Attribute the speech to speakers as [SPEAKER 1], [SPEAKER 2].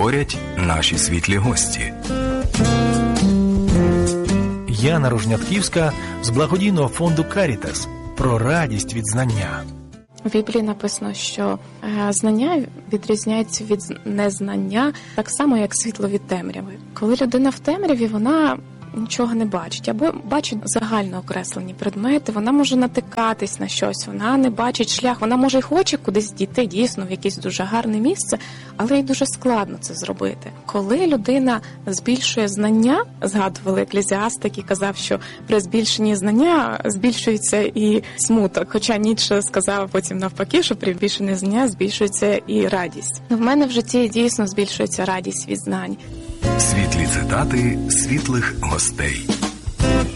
[SPEAKER 1] говорять наші світлі гості.
[SPEAKER 2] Яна Рожнятківська з благодійного фонду «Карітас» про радість від знання.
[SPEAKER 3] В Біблії написано, що знання відрізняються від незнання так само, як світло від темряви. Коли людина в темряві, вона нічого не бачить, або бачить загально окреслені предмети, вона може натикатись на щось, вона не бачить шлях, вона може й хоче кудись дійти, дійсно, в якесь дуже гарне місце, але й дуже складно це зробити. Коли людина збільшує знання, згадували Еклезіаст, який казав, що при збільшенні знання збільшується і смуток, хоча Ніцше сказав потім навпаки, що при збільшенні знання збільшується і радість. В мене в житті дійсно збільшується радість від знань.
[SPEAKER 1] Світлі цитати світлих гостей.